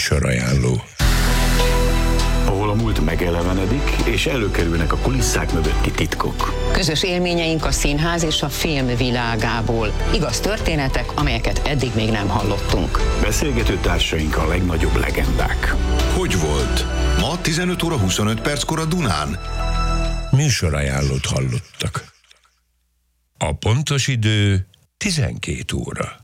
Műsorajánló. Ahol a múlt megelevenedik, és előkerülnek a kulisszák mögötti titkok. Közös élményeink a színház és a film világából. Igaz történetek, amelyeket eddig még nem hallottunk. Beszélgető társaink a legnagyobb legendák. Hogy volt? Ma 15 óra 25 perckor a Dunán. Műsorajánlót hallottak. A pontos idő 12 óra.